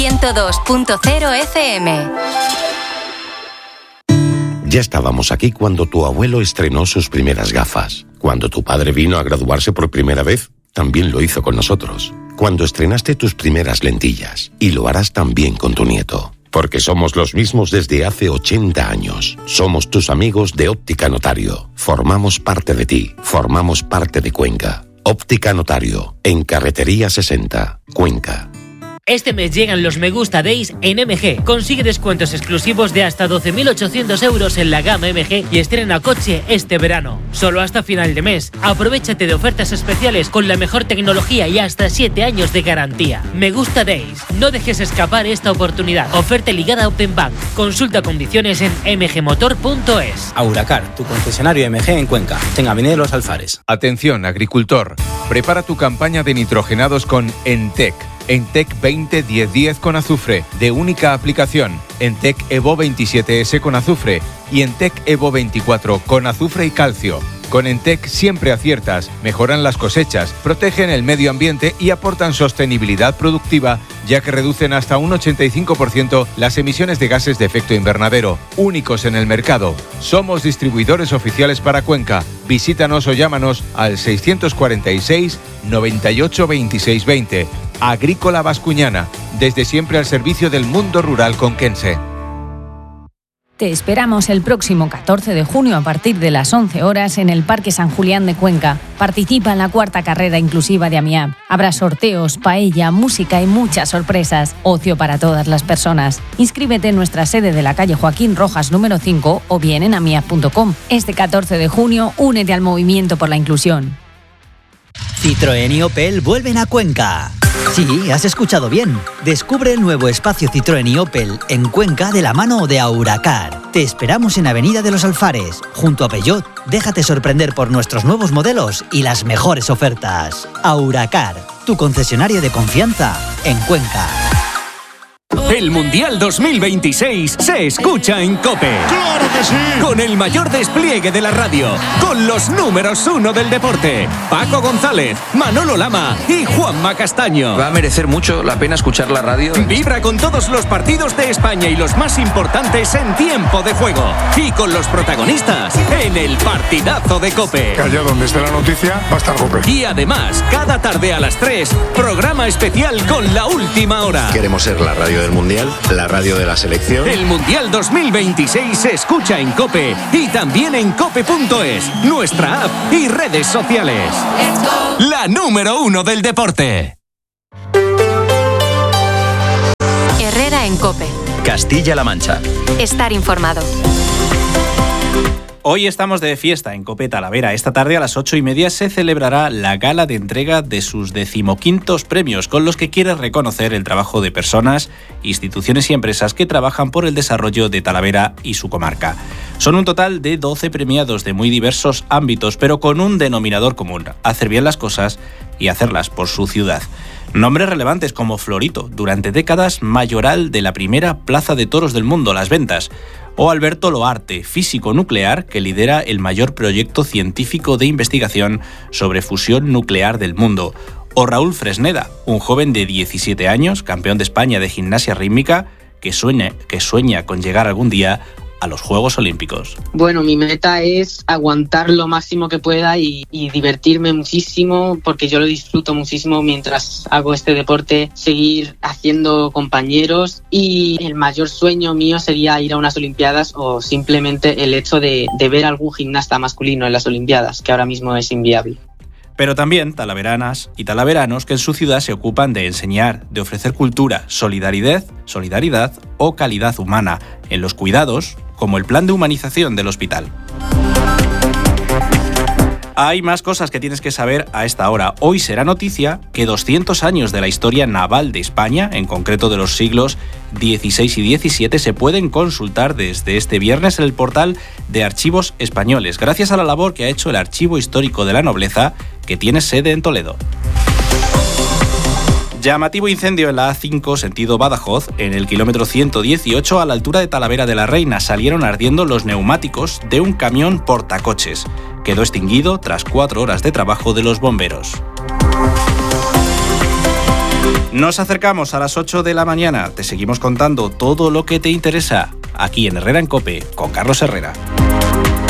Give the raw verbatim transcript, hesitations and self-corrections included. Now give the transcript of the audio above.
ciento dos punto cero F M. Ya estábamos aquí cuando tu abuelo estrenó sus primeras gafas. Cuando tu padre vino a graduarse por primera vez, también lo hizo con nosotros. Cuando estrenaste tus primeras lentillas. Y lo harás también con tu nieto. Porque somos los mismos desde hace ochenta años. Somos tus amigos de Óptica Notario. Formamos parte de ti. Formamos parte de Cuenca. Óptica Notario. En Carretería sesenta. Cuenca. Este mes llegan los Me Gusta Days en M G. Consigue descuentos exclusivos de hasta doce mil ochocientos euros en la gama M G y estrena coche este verano. Solo hasta final de mes. Aprovéchate de ofertas especiales con la mejor tecnología y hasta siete años de garantía. Me Gusta Days. No dejes escapar esta oportunidad. Oferta ligada a Open Bank. Consulta condiciones en m g motor punto es. Auracar, tu concesionario M G en Cuenca. En Avenida Los Alfares. Atención, agricultor. Prepara tu campaña de nitrogenados con Entec. Entec veinte diez diez con azufre, de única aplicación, Entec Evo veintisiete ese con azufre y Entec Evo veinticuatro con azufre y calcio. Con Entec siempre aciertas, mejoran las cosechas, protegen el medio ambiente y aportan sostenibilidad productiva, ya que reducen hasta un ochenta y cinco por ciento las emisiones de gases de efecto invernadero, únicos en el mercado. Somos distribuidores oficiales para Cuenca. Visítanos o llámanos al seiscientos cuarenta y seis noventa y ocho veintiséis veinte. Agrícola Bascuñana, desde siempre al servicio del mundo rural conquense. Te esperamos el próximo catorce de junio a partir de las once horas en el Parque San Julián de Cuenca. Participa en la cuarta carrera inclusiva de AMIAP. Habrá sorteos, paella, música y muchas sorpresas. Ocio para todas las personas. Inscríbete en nuestra sede de la calle Joaquín Rojas número cinco o bien en amiap punto com. Este catorce de junio, únete al movimiento por la inclusión. Citroën y Opel vuelven a Cuenca. Sí, has escuchado bien. Descubre el nuevo espacio Citroën y Opel en Cuenca de la mano de Auracar. Te esperamos en Avenida de los Alfares, junto a Peugeot. Déjate sorprender por nuestros nuevos modelos y las mejores ofertas. Auracar, tu concesionario de confianza en Cuenca. El Mundial dos mil veintiséis se escucha en COPE. ¡Claro que sí! Con el mayor despliegue de la radio, con los números uno del deporte, Paco González, Manolo Lama y Juanma Castaño. Va a merecer mucho la pena escuchar la radio. Vibra con todos los partidos de España y los más importantes en tiempo de juego. Y con los protagonistas en el partidazo de COPE. Que allá donde esté la noticia va a estar COPE. Y además, cada tarde a las tres, programa especial con la última hora. Queremos ser la radio del Mundial, la radio de la selección. El Mundial dos mil veintiséis se escucha en COPE y también en cope punto es, nuestra app y redes sociales. La número uno del deporte. Herrera en COPE. Castilla-La Mancha. Estar informado. Hoy estamos de fiesta en COPE Talavera. Esta tarde a las ocho y media se celebrará la gala de entrega de sus decimoquintos premios, con los que quiere reconocer el trabajo de personas, instituciones y empresas que trabajan por el desarrollo de Talavera y su comarca. Son un total de doce premiados de muy diversos ámbitos, pero con un denominador común: hacer bien las cosas y hacerlas por su ciudad. Nombres relevantes como Florito, durante décadas mayoral de la primera plaza de toros del mundo, Las Ventas, o Alberto Loarte, físico nuclear que lidera el mayor proyecto científico de investigación sobre fusión nuclear del mundo, o Raúl Fresneda, un joven de diecisiete años, campeón de España de gimnasia rítmica, que sueña, que sueña con llegar algún día a los Juegos Olímpicos. Bueno, mi meta es aguantar lo máximo que pueda y, y divertirme muchísimo, porque yo lo disfruto muchísimo mientras hago este deporte, seguir haciendo compañeros, y el mayor sueño mío sería ir a unas Olimpiadas, o simplemente el hecho de, de ver algún gimnasta masculino en las Olimpiadas, que ahora mismo es inviable. Pero también talaveranas y talaveranos que en su ciudad se ocupan de enseñar, de ofrecer cultura, solidaridad, solidaridad o calidad humana en los cuidados, como el plan de humanización del hospital. Hay más cosas que tienes que saber a esta hora. Hoy será noticia que doscientos años de la historia naval de España, en concreto de los siglos dieciséis y diecisiete, se pueden consultar desde este viernes en el portal de Archivos Españoles, gracias a la labor que ha hecho el Archivo Histórico de la Nobleza, que tiene sede en Toledo. Llamativo incendio en la A cinco sentido Badajoz, en el kilómetro ciento dieciocho a la altura de Talavera de la Reina. Salieron ardiendo los neumáticos de un camión portacoches. Quedó extinguido tras cuatro horas de trabajo de los bomberos. Nos acercamos a las ocho de la mañana. Te seguimos contando todo lo que te interesa aquí en Herrera en COPE con Carlos Herrera.